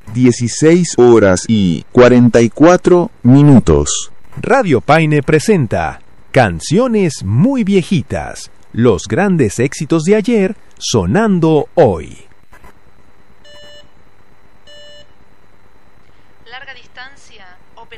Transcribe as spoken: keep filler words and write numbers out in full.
dieciséis horas y cuarenta y cuatro minutos. Radio Paine presenta Canciones muy viejitas, los grandes éxitos de ayer sonando hoy. Larga distancia.